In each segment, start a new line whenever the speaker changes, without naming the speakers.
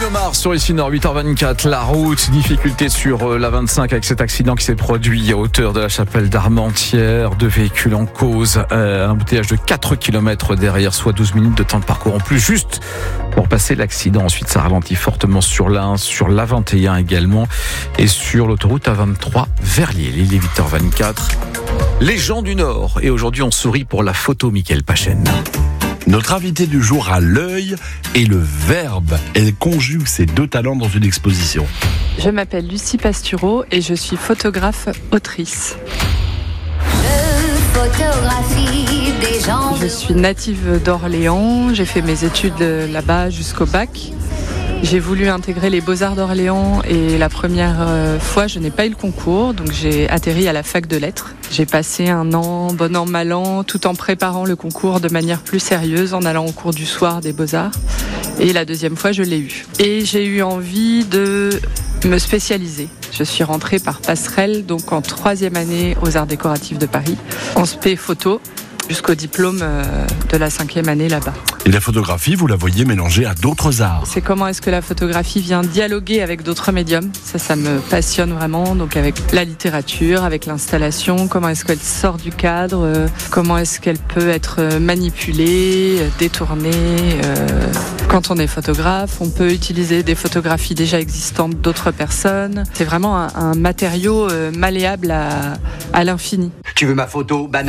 Bruno Mars sur ici Nord, 8h24, la route, difficulté sur la 25 avec cet accident qui s'est produit à hauteur de la chapelle d'Armentières, 2 véhicules en cause, un embouteillage de 4 km derrière, soit 12 minutes de temps de parcours en plus, juste pour passer l'accident. Ensuite, ça ralentit fortement sur l'A1, sur l'A21 également, et sur l'autoroute A23 vers Lille. Il est 8h24. Les gens du Nord. Et aujourd'hui, on sourit pour la photo, Mickaël Pachen.
Notre invité du jour a l'œil et le verbe. Elle conjugue ces deux talents dans une exposition.
Je m'appelle Lucie Pastureau et je suis photographe-autrice. Je suis native d'Orléans, j'ai fait mes études là-bas jusqu'au bac. J'ai voulu intégrer les Beaux-Arts d'Orléans et la première fois, je n'ai pas eu le concours, donc j'ai atterri à la fac de lettres. J'ai passé un an, bon an, mal an, tout en préparant le concours de manière plus sérieuse, en allant au cours du soir des Beaux-Arts. Et la deuxième fois, je l'ai eu. Et j'ai eu envie de me spécialiser. Je suis rentrée par passerelle, donc en 3e année aux Arts décoratifs de Paris, en spé photo, jusqu'au diplôme de la 5e année là-bas.
Et la photographie, vous la voyez mélangée à d'autres arts.
C'est comment est-ce que la photographie vient dialoguer avec d'autres médiums. Ça me passionne vraiment. Donc avec la littérature, avec l'installation, comment est-ce qu'elle sort du cadre, comment est-ce qu'elle peut être manipulée, détournée. Quand on est photographe, on peut utiliser des photographies déjà existantes d'autres personnes. C'est vraiment un matériau malléable à l'infini.
Tu veux ma photo, banane ?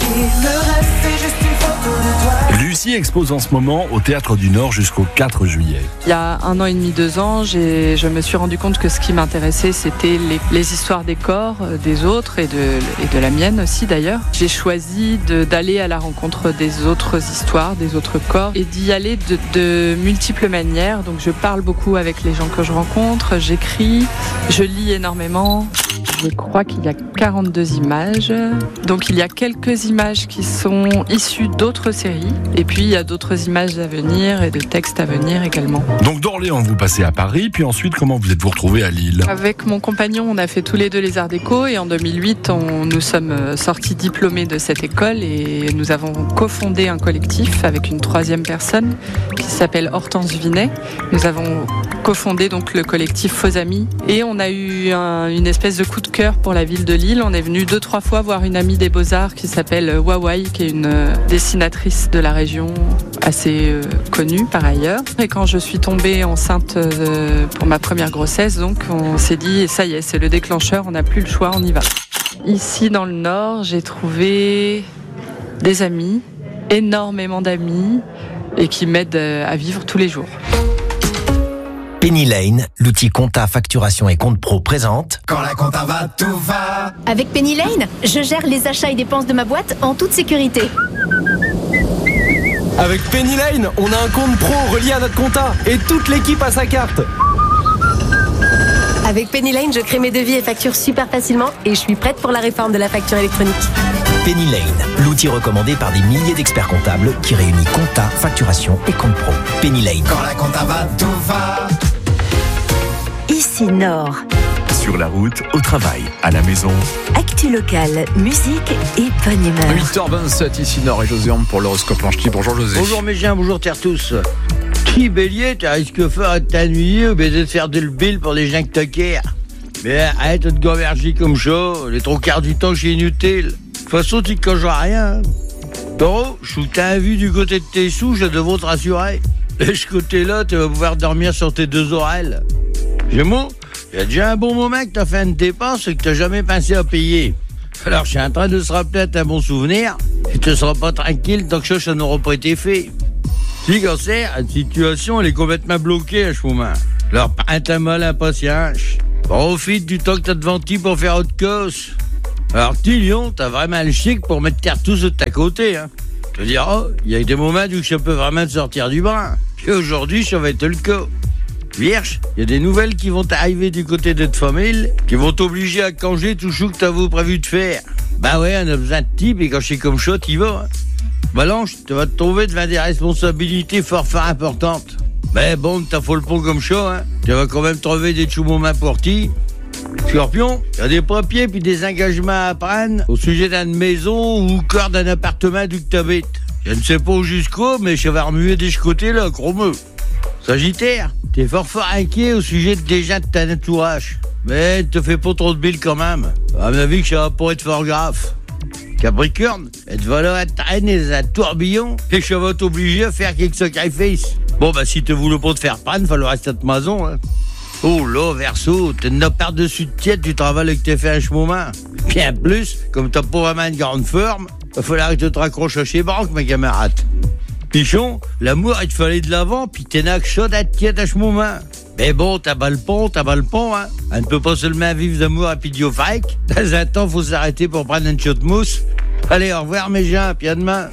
Lucie expose en ce moment au Théâtre du Nord jusqu'au 4 juillet.
Il y a 1 an et demi, 2 ans, je me suis rendu compte que ce qui m'intéressait, c'était les histoires des corps des autres et de la mienne aussi d'ailleurs. J'ai choisi d'aller à la rencontre des autres histoires, des autres corps et d'y aller de multiples manières. Donc je parle beaucoup avec les gens que je rencontre, j'écris, je lis énormément. Je crois qu'il y a 42 images. Donc il y a quelques images qui sont issues d'autres séries. Et puis il y a d'autres images à venir et de textes à venir également.
Donc d'Orléans, vous passez à Paris, puis ensuite comment vous êtes-vous retrouvés à Lille ?
Avec mon compagnon, on a fait tous les deux les Arts Déco et en 2008, nous sommes sortis diplômés de cette école et nous avons cofondé un collectif avec une 3e personne qui s'appelle Hortense Vinet. Nous avons cofondé donc le collectif Faux Amis et on a eu une espèce de coup de cœur pour la ville de Lille. On est venu 2-3 fois voir une amie des Beaux-Arts qui s'appelle Wawai, qui est une dessinatrice de la région assez connue par ailleurs. Et quand je suis tombée enceinte pour ma première grossesse, donc on s'est dit ça y est, c'est le déclencheur, on n'a plus le choix, on y va. Ici dans le Nord, j'ai trouvé des amis, énormément d'amis et qui m'aident à vivre tous les jours.
Penny Lane, l'outil compta, facturation et compte pro présente.
Quand la compta va, tout va.
Avec Penny Lane, je gère les achats et dépenses de ma boîte en toute sécurité.
Avec Penny Lane, on a un compte pro relié à notre compta et toute l'équipe a sa carte.
Avec Penny Lane, je crée mes devis et factures super facilement et je suis prête pour la réforme de la facture électronique.
Penny Lane, l'outil recommandé par des milliers d'experts comptables qui réunit compta, facturation et compte pro. Penny Lane.
Quand la compta va, tout va.
Ici Nord.
Sur la route, au travail, à la maison.
Actu locale, musique et bonne humeur.
8h27, ici Nord et José Ambre pour l'horoscope Lanchety. Bonjour José.
Bonjour mes chiens, bonjour terre tous. Petit bélier, tu risques fort de t'ennuyer ou bien de te faire de le bill pour des gens que t'acquiers. Mais arrête de te gamberger comme chaud, les 3/4 du temps c'est inutile. De toute façon, tu ne coches rien. Taureau, je trouve que t'as un vu du côté de tes sous, je devrais te rassurer. De ce côté-là, tu vas pouvoir dormir sur tes 2 oreilles. Gémeaux, il y a déjà un bon moment que t'as fait une dépense et que t'as jamais pensé à payer. Alors, je suis en train de se rappeler un bon souvenir et tu ne seras pas tranquille tant que ça n'aura pas été fait. Si, Cancer, la situation, elle est complètement bloquée à ce moment. Alors, prends ta molle impatience. Profite du temps que t'as devant toi pour faire autre chose. Alors, petit lion, t'as vraiment le chic pour mettre terre tous de ta côté, hein. Je veux dire, il y a des moments où je peux vraiment te sortir du bain. Et aujourd'hui, ça va être le cas. Vierge, il y a des nouvelles qui vont arriver du côté de ta famille, qui vont t'obliger à congé tout ce que t'avais prévu de faire. Ben ouais, on a besoin de type et quand c'est comme ça, t'y vas. Hein. Balance, tu vas te trouver devant des responsabilités fort importantes. Ben bon, t'as fait le pont comme ça, hein. Tu vas quand même trouver des chou moments pour ti. Scorpion, il y a des papiers puis des engagements à prendre au sujet d'une maison ou encore d'un appartement d'où tu habites. Je ne sais pas jusqu'où, mais je vais remuer de ce côté-là, gros mot. Sagittaire, t'es fort inquiet au sujet des gens de ton entourage. Mais te fais pas trop de billes quand même. À mon avis que ça va pas être fort grave. Capricorne, elle va là traîner dans un tourbillon et je vais t'obliger à faire quelques sacrifices. Bon bah si tu voulais pas te faire prendre, il falloir rester à ta maison. Hein. Oh là, Verseau, t'es une par-dessus de tiède du travail que t'as fait un moment. Bien plus, comme t'as pas vraiment une grande forme, il va falloir que tu te raccroches chez Banque, mes camarades. Pichon, l'amour, il te fallait de l'avant, puis t'es n'a que ça d'être tiède à ce moment. Mais bon, t'as pas le pont, hein. On ne peut pas seulement vivre d'amour à pidiophaque. Dans un temps, faut s'arrêter pour prendre une shot de mousse. Allez, au revoir mes gens, puis à demain.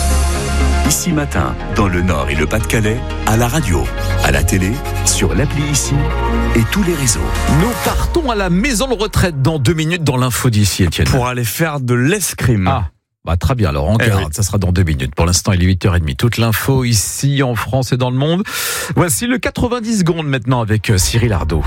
Ici Matin, dans le Nord et le Pas-de-Calais, à la radio, à la télé, sur l'appli Ici et tous les réseaux.
Nous partons à la maison de retraite dans 2 minutes dans l'info d'ici, Étienne.
Pour aller faire de l'escrime.
Ah. Bah, très bien, alors on garde, ça sera dans 2 minutes. Pour l'instant, il est 8h30. Toute l'info ici, en France et dans le monde. Voici le 90 secondes maintenant avec Cyril Ardo.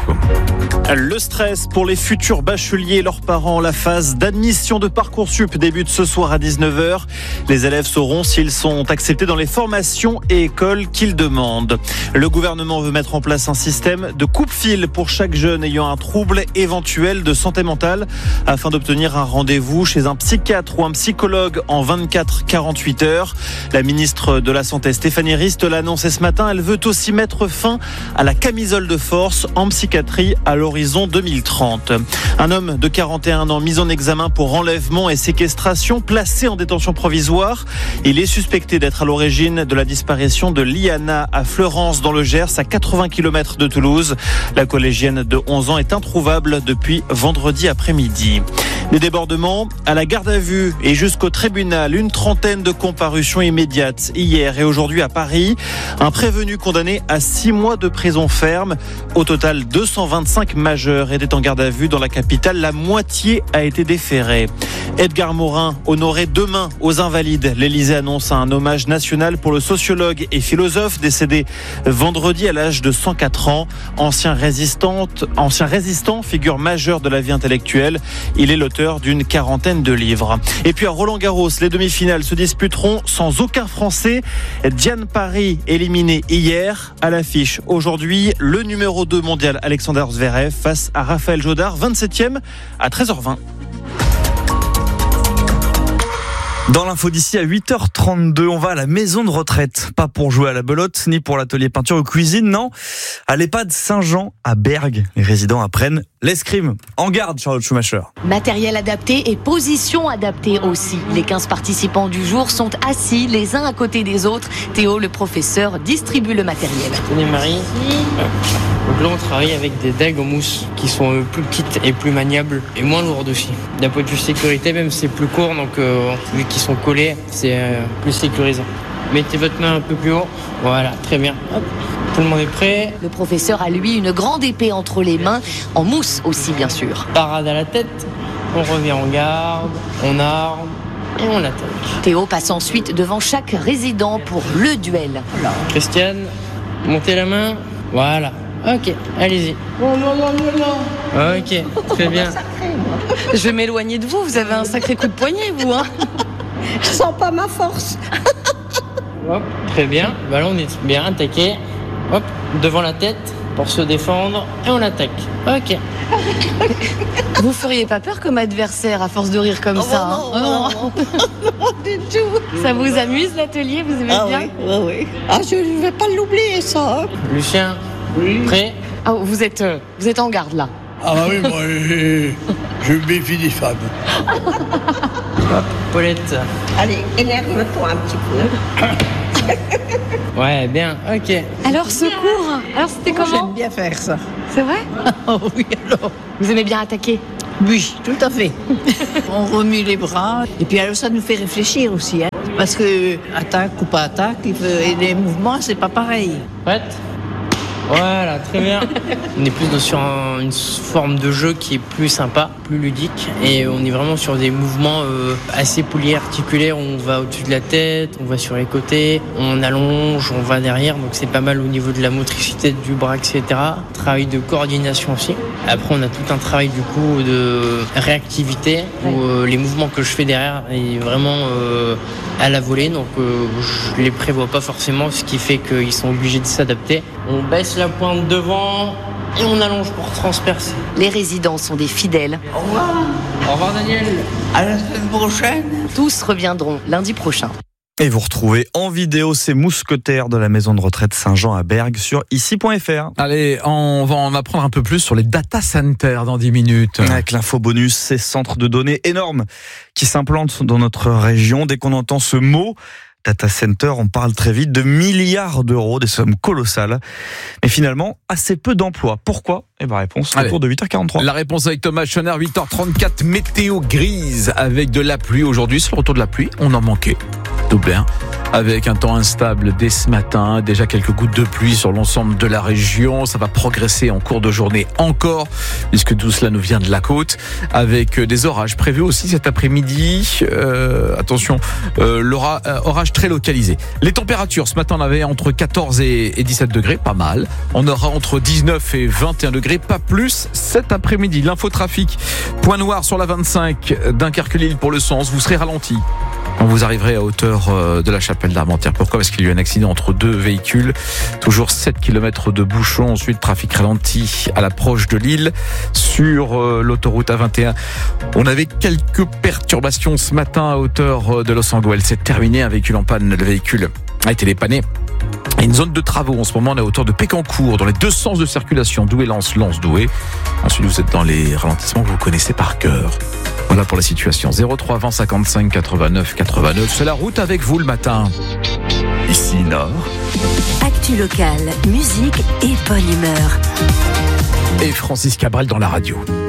Le stress pour les futurs bacheliers et leurs parents. La phase d'admission de Parcoursup débute ce soir à 19h. Les élèves sauront s'ils sont acceptés dans les formations et écoles qu'ils demandent. Le gouvernement veut mettre en place un système de coupe-fil pour chaque jeune ayant un trouble éventuel de santé mentale afin d'obtenir un rendez-vous chez un psychiatre ou un psychologue en 24-48 heures. La ministre de la Santé, Stéphanie Rist, l'a annoncé ce matin. Elle veut aussi mettre fin à la camisole de force en psychiatrie à l'horizon 2030. Un homme de 41 ans mis en examen pour enlèvement et séquestration, placé en détention provisoire. Il est suspecté d'être à l'origine de la disparition de Liana à Fleurance dans le Gers, à 80 km de Toulouse. La collégienne de 11 ans est introuvable depuis vendredi après-midi. Des débordements à la garde à vue et jusqu'au tribunal. Une trentaine de comparutions immédiates hier et aujourd'hui à Paris. Un prévenu condamné à 6 mois de prison ferme. Au total, 225 majeurs étaient en garde à vue dans la capitale. La moitié a été déférée. Edgar Morin, honoré demain aux Invalides. L'Élysée annonce un hommage national pour le sociologue et philosophe décédé vendredi à l'âge de 104 ans. Ancien résistant, figure majeure de la vie intellectuelle. Il est l'auteur d'une quarantaine de livres. Et puis à Roland-Garros, les demi-finales se disputeront sans aucun Français. Diane Parry éliminée hier. À l'affiche aujourd'hui, le numéro 2 mondial Alexander Zverev face à Raphaël Jodard, 27e à 13h20.
Dans l'info d'ici à 8h32, on va à la maison de retraite. Pas pour jouer à la belote, ni pour l'atelier peinture ou cuisine, non. À l'EHPAD Saint-Jean, à Bergues, les résidents apprennent l'escrime. En garde, Charlotte Schumacher.
Matériel adapté et position adaptée aussi. Les 15 participants du jour sont assis les uns à côté des autres. Théo, le professeur, distribue le matériel.
Tenez Marie. Donc là, on travaille avec des dagues en mousse qui sont plus petites et plus maniables et moins lourdes aussi. D'un point de vue sécurité, même c'est plus court, donc vu qu'ils sont collés, c'est plus sécurisant. Mettez votre main un peu plus haut. Voilà, très bien. Hop. Tout le monde est prêt.
Le professeur a lui une grande épée entre les mains, en mousse aussi bien sûr.
Parade à la tête, on revient en garde, on arme et on attaque.
Théo passe ensuite devant chaque résident pour le duel.
Voilà. Christiane, montez la main. Voilà. Ok, allez-y.
Oh non, non, non, non.
Ok, très bien.
Je vais m'éloigner de vous, vous avez un sacré coup de poignet, vous, hein.
Je sens pas ma force.
Hop, très bien. Bah là, on est bien attaqué. Hop, devant la tête pour se défendre et on attaque. Ok.
Vous feriez pas peur comme adversaire à force de rire comme ça?
Non, non, non, du tout.
Ça vous amuse l'atelier? Vous aimez bien?
Oui. Ah, je ne vais pas l'oublier, ça.
Lucien, prêt?
Ah, vous êtes en garde là.
Ah bah oui, moi, je me méfie des femmes.
Hop, Paulette.
Allez, énerve-toi un petit peu.
Ouais, bien, ok.
Alors, secours. Alors, c'était comment?
J'aime bien faire ça.
C'est vrai?
Oh oui, alors.
Vous aimez bien attaquer?
Oui, tout à fait. On remue les bras. Et puis alors, ça nous fait réfléchir aussi. Hein, parce que attaque ou pas attaque, et les mouvements, c'est pas pareil.
Prête? Voilà, très bien. On est plus sur une forme de jeu qui est plus sympa, plus ludique. Et on est vraiment sur des mouvements assez polyarticulaires. On va au-dessus de la tête, on va sur les côtés, on allonge, on va derrière. Donc c'est pas mal au niveau de la motricité du bras, etc. Travail de coordination aussi. Après, on a tout un travail du coup de réactivité où les mouvements que je fais derrière est vraiment à la volée, donc je les prévois pas forcément, ce qui fait qu'ils sont obligés de s'adapter. On baisse la pointe devant et on allonge pour transpercer.
Les résidents sont des fidèles.
Au revoir.
Au revoir Daniel.
À la semaine prochaine.
Tous reviendront lundi prochain.
Et vous retrouvez en vidéo ces mousquetaires de la maison de retraite Saint-Jean à Bergues sur ici.fr.
Allez, on va en apprendre un peu plus sur les data centers dans 10 minutes.
Avec l'info bonus, ces centres de données énormes qui s'implantent dans notre région. Dès qu'on entend ce mot, data center, on parle très vite de milliards d'euros, des sommes colossales. Mais finalement, assez peu d'emplois. Pourquoi ? Eh bien, réponse autour de 8h43.
La réponse avec Thomas Schoner, 8h34, météo grise avec de la pluie aujourd'hui. C'est le retour de la pluie, on en manquait. Doublé, avec un temps instable dès ce matin, déjà quelques gouttes de pluie sur l'ensemble de la région. Ça va progresser en cours de journée encore, puisque tout cela nous vient de la côte, avec des orages prévus aussi cet après-midi. Attention, orage très localisé. Les températures, ce matin on avait entre 14 et 17 degrés, pas mal. On aura entre 19 et 21 degrés, pas plus cet après-midi. L'infotrafic, point noir sur la 25, Dunkerque-Lille pour le sens, vous serez ralenti. On vous arriverez à hauteur de la chapelle d'Armentières. Pourquoi ? Parce qu'il y a eu un accident entre deux véhicules. Toujours 7 km de bouchons. Ensuite, trafic ralenti à l'approche de Lille. Sur l'autoroute A21, on avait quelques perturbations ce matin à hauteur de Los Angeles. C'est terminé, un véhicule en panne. Le véhicule a été dépanné. Il y a une zone de travaux en ce moment, on est à hauteur de Pécancourt, dans les deux sens de circulation, Douai-Lens, Lens-Douai. Ensuite, vous êtes dans les ralentissements que vous connaissez par cœur. Voilà pour la situation. 03 20 55 89 89. C'est la route avec vous le matin.
Ici Nord.
Actu locale, musique et bonne humeur.
Et Francis Cabrel dans la radio.